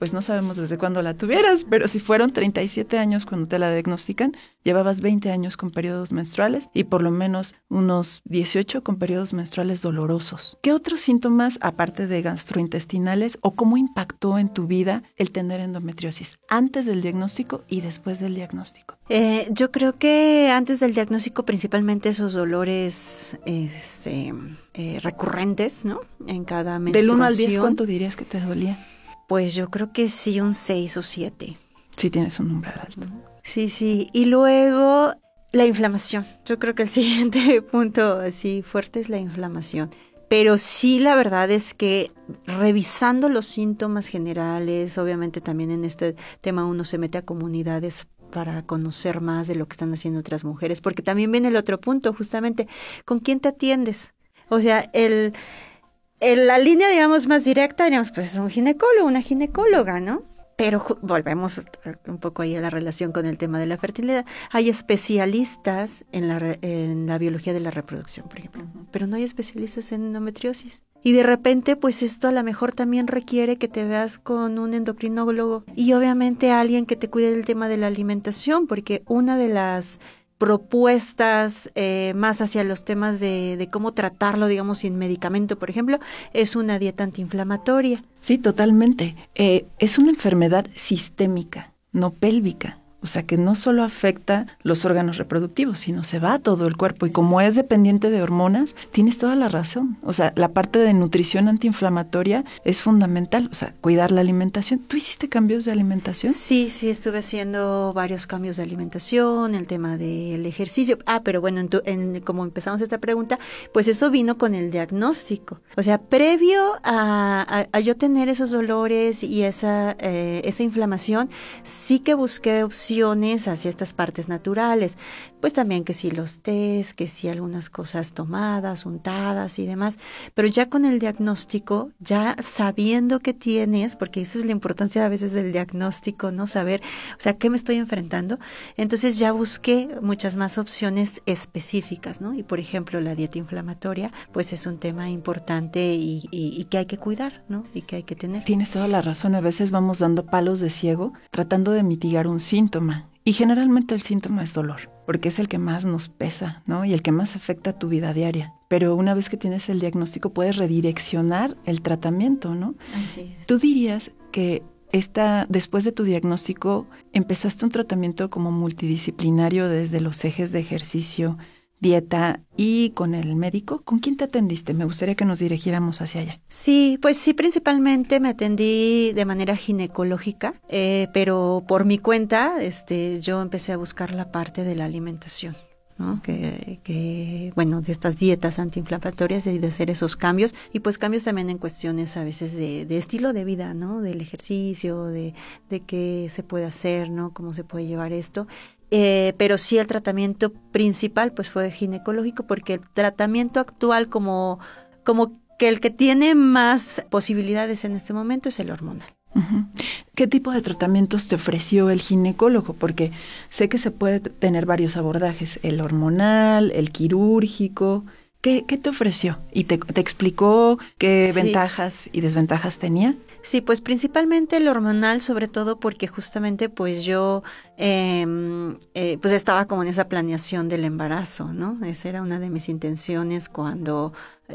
pues no sabemos desde cuándo la tuvieras, pero si fueron 37 años cuando te la diagnostican, llevabas 20 años con periodos menstruales y por lo menos unos 18 con periodos menstruales dolorosos. ¿Qué otros síntomas, aparte de gastrointestinales, o cómo impactó en tu vida el tener endometriosis antes del diagnóstico y después del diagnóstico? Yo creo que antes del diagnóstico principalmente esos dolores recurrentes, ¿no? En cada menstruación. Del 1 al 10, ¿cuánto dirías que te dolía? Pues yo creo que sí, un 6 o 7. Sí, tienes un umbral alto. Sí. Y luego la inflamación. Yo creo que el siguiente punto así fuerte es la inflamación. Pero sí, la verdad es que revisando los síntomas generales, obviamente también en este tema uno se mete a comunidades para conocer más de lo que están haciendo otras mujeres, porque también viene el otro punto, justamente, ¿con quién te atiendes? O sea, la línea, digamos, más directa, digamos, pues es un ginecólogo, una ginecóloga, ¿no? Pero volvemos un poco ahí a la relación con el tema de la fertilidad. Hay especialistas en la biología de la reproducción, por ejemplo, pero no hay especialistas en endometriosis. Y de repente, pues esto a lo mejor también requiere que te veas con un endocrinólogo y obviamente alguien que te cuide del tema de la alimentación, porque una de las propuestas más hacia los temas de cómo tratarlo, digamos, sin medicamento, por ejemplo, es una dieta antiinflamatoria. Sí, totalmente. Es una enfermedad sistémica, no pélvica. O sea, que no solo afecta los órganos reproductivos, sino se va a todo el cuerpo. Y como es dependiente de hormonas, tienes toda la razón. O sea, la parte de nutrición antiinflamatoria es fundamental. O sea, cuidar la alimentación. ¿Tú hiciste cambios de alimentación? Sí, estuve haciendo varios cambios de alimentación, el tema del ejercicio. Pero bueno, como empezamos esta pregunta, pues eso vino con el diagnóstico. O sea, previo a yo tener esos dolores y esa inflamación, sí que busqué opciones hacia estas partes naturales, pues también que si los tés, que si algunas cosas tomadas, untadas y demás, pero ya con el diagnóstico, ya sabiendo qué tienes, porque esa es la importancia a veces del diagnóstico, ¿no? Saber, o sea, ¿qué me estoy enfrentando? Entonces ya busqué muchas más opciones específicas, ¿no? Y por ejemplo, la dieta inflamatoria, pues es un tema importante y que hay que cuidar, ¿no? Y que hay que tener. Tienes toda la razón, a veces vamos dando palos de ciego tratando de mitigar un síntoma. Y generalmente el síntoma es dolor, porque es el que más nos pesa, ¿no? Y el que más afecta a tu vida diaria. Pero una vez que tienes el diagnóstico puedes redireccionar el tratamiento, ¿no? Así es. ¿Tú dirías que después de tu diagnóstico empezaste un tratamiento como multidisciplinario desde los ejes de ejercicio, dieta y con el médico? ¿Con quién te atendiste? Me gustaría que nos dirigiéramos hacia allá. Sí, pues sí, principalmente me atendí de manera ginecológica, pero por mi cuenta, yo empecé a buscar la parte de la alimentación, ¿no? Que bueno, de estas dietas antiinflamatorias y de hacer esos cambios, y pues cambios también en cuestiones a veces de estilo de vida, ¿no? Del ejercicio, de qué se puede hacer, ¿no? Cómo se puede llevar esto. Pero sí el tratamiento principal pues fue ginecológico, porque el tratamiento actual como que el que tiene más posibilidades en este momento es el hormonal. Uh-huh. ¿Qué tipo de tratamientos te ofreció el ginecólogo? Porque sé que se puede tener varios abordajes, el hormonal, el quirúrgico. ¿Qué te ofreció? ¿Y te explicó qué ventajas y desventajas tenía? Sí, pues principalmente el hormonal, sobre todo porque justamente pues yo pues estaba como en esa planeación del embarazo, ¿no? Esa era una de mis intenciones cuando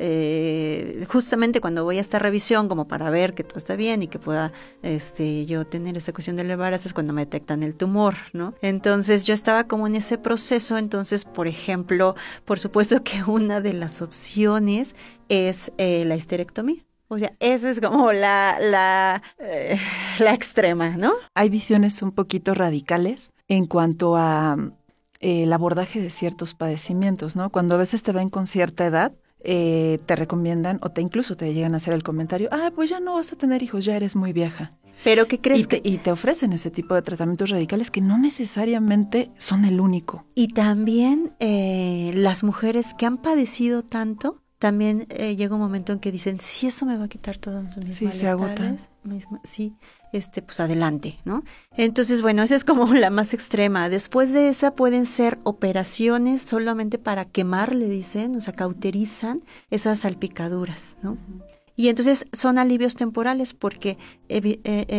justamente cuando voy a esta revisión como para ver que todo está bien y que pueda yo tener esta cuestión del embarazo, es cuando me detectan el tumor, ¿no? Entonces yo estaba como en ese proceso. Entonces, por ejemplo, por supuesto que una de las opciones es la histerectomía. O sea, esa es como la extrema, ¿no? Hay visiones un poquito radicales en cuanto a el abordaje de ciertos padecimientos, ¿no? Cuando a veces te ven con cierta edad, te recomiendan o incluso te llegan a hacer el comentario, pues ya no vas a tener hijos, ya eres muy vieja. ¿Pero qué crees? Y te ofrecen ese tipo de tratamientos radicales que no necesariamente son el único. Y también las mujeres que han padecido tanto, también llega un momento en que dicen, si eso me va a quitar todos mis malestares, se agotan. Sí, pues adelante, ¿no? Entonces, bueno, esa es como la más extrema. Después de esa pueden ser operaciones solamente para quemar, le dicen, o sea, cauterizan esas salpicaduras, ¿no? Y entonces son alivios temporales porque